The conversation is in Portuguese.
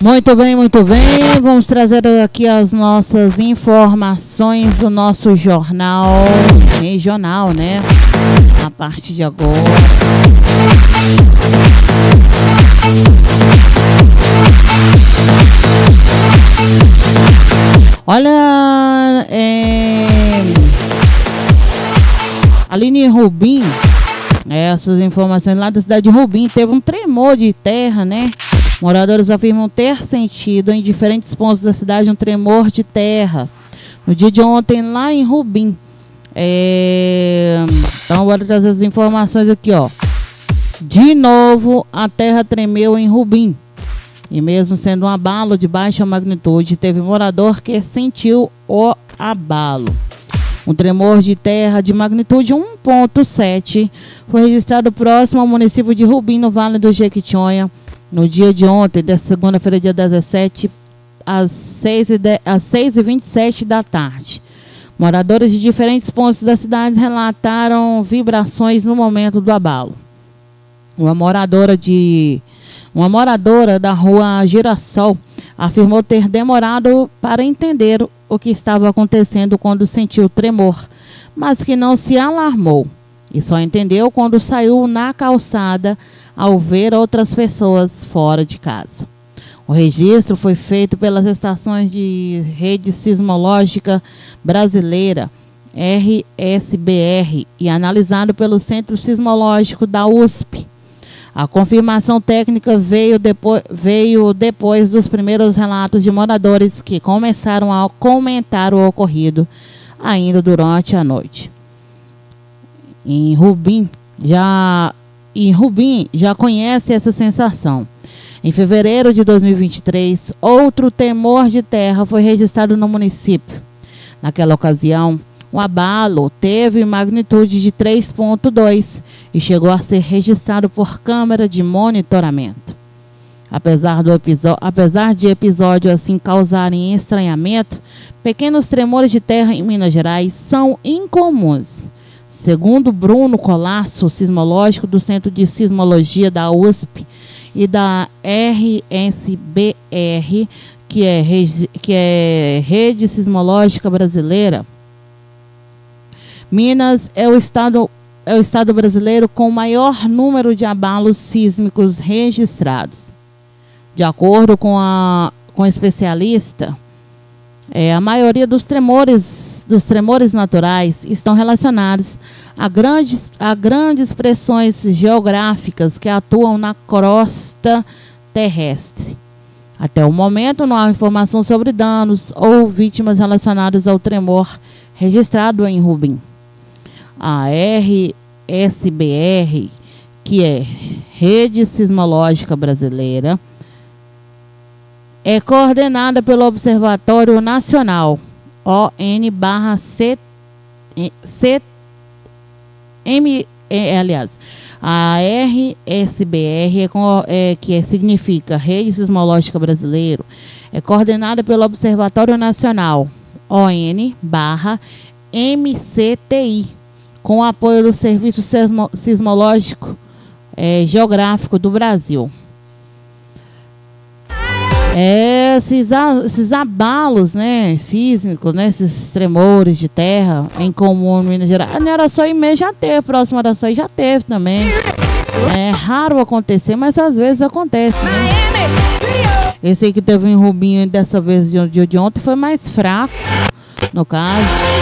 Muito bem, muito bem. Vamos trazer aqui as nossas informações do nosso jornal regional, né? A partir de agora. Olha, Aline Rubim, essas informações lá da cidade de Rubim, teve um tremor de terra, né? Moradores afirmam ter sentido em diferentes pontos da cidade um tremor de terra no dia de ontem lá em Rubim. Então, bora trazer as informações aqui, ó. De novo, a terra tremeu em Rubim. E mesmo sendo um abalo de baixa magnitude, teve morador que sentiu o abalo. Um tremor de terra de magnitude 1.7 foi registrado próximo ao município de Rubim, no Vale do Jequitinhonha, no dia de ontem, desta segunda-feira, dia 17, às 6h27 da tarde. Moradores de diferentes pontos da cidade relataram vibrações no momento do abalo. Uma moradora da rua Girassol afirmou ter demorado para entender o que estava acontecendo quando sentiu o tremor, mas que não se alarmou e só entendeu quando saiu na calçada ao ver outras pessoas fora de casa. O registro foi feito pelas estações de Rede Sismológica Brasileira, RSBR, e analisado pelo Centro Sismológico da USP. A confirmação técnica veio depois dos primeiros relatos de moradores que começaram a comentar o ocorrido ainda durante a noite. Em Rubim já conhece essa sensação. Em fevereiro de 2023, outro tremor de terra foi registrado no município. Naquela ocasião, o abalo teve magnitude de 3.2 e chegou a ser registrado por câmera de monitoramento. Apesar de episódio assim causarem estranhamento, pequenos tremores de terra em Minas Gerais são incomuns. Segundo Bruno Colasso, sismológico do Centro de Sismologia da USP e da RSBR, que é Rede Sismológica Brasileira, Minas é o estado brasileiro com o maior número de abalos sísmicos registrados. De acordo com o especialista, a maioria dos tremores naturais estão relacionados a grandes pressões geográficas que atuam na crosta terrestre. Até o momento não há informação sobre danos ou vítimas relacionadas ao tremor registrado em Rubim. A RSBR, que é Rede Sismológica Brasileira, é coordenada pelo Observatório Nacional a RSBR, que significa Rede Sismológica Brasileira, é coordenada pelo Observatório Nacional ON/MCTI, com o apoio do Serviço Sismológico Geográfico do Brasil. Esses abalos, né, sísmicos, né, esses tremores de terra em comum em Minas Gerais, não era só em Minas, já teve, próximo da Araçaí já teve também. É raro acontecer, mas às vezes acontece, né? Esse aí que teve em Rubinho dessa vez, no dia de ontem, foi mais fraco, no caso.